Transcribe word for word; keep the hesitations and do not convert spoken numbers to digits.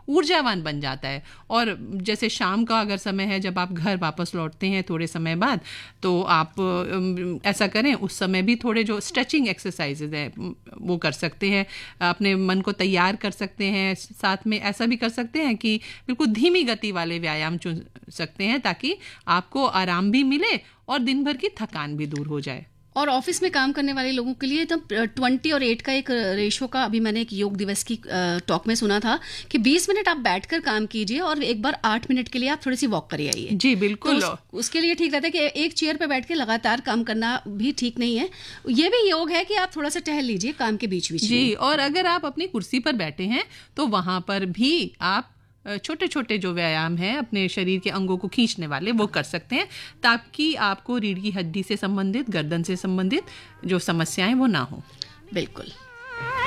ऊर्जावान बन जाता है। और जैसे शाम का अगर समय है, जब आप घर वापस लौटते हैं थोड़े समय बाद, तो आप ऐसा करें, उस समय भी थोड़े जो स्ट्रेचिंग एक्सरसाइजेज हैं वो कर सकते हैं, अपने मन को तैयार कर सकते हैं। साथ में ऐसा भी कर सकते हैं कि बिल्कुल धीमी गति वाले व्यायाम चुन सकते हैं, ताकि आपको आराम भी मिले और दिन भर की थकान भी दूर हो जाए। और ऑफिस में काम करने वाले लोगों के लिए तो ट्वेंटी और एट का एक रेशो का, अभी मैंने एक योग दिवस की टॉक में सुना था कि बीस मिनट आप बैठकर काम कीजिए और एक बार आठ मिनट के लिए आप थोड़ी सी वॉक करिए आइए। जी बिल्कुल। तो उस, उसके लिए ठीक रहता है कि एक चेयर पर बैठ के लगातार काम करना भी ठीक नहीं है। ये भी योग है कि आप थोड़ा सा टहल लीजिए काम के बीच बीच। जी, और अगर आप अपनी कुर्सी पर बैठे हैं तो वहां पर भी आप छोटे छोटे जो व्यायाम हैं अपने शरीर के अंगों को खींचने वाले वो कर सकते हैं, ताकि आपको रीढ़ की हड्डी से संबंधित, गर्दन से संबंधित जो समस्याएं वो ना हो। बिल्कुल।